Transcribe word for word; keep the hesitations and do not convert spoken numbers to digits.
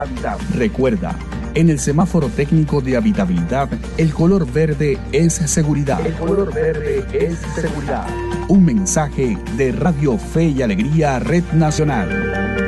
Recuerda, en el semáforo técnico de habitabilidad, el color verde es seguridad. El color verde es seguridad. Un mensaje de Radio Fe y Alegría Red Nacional.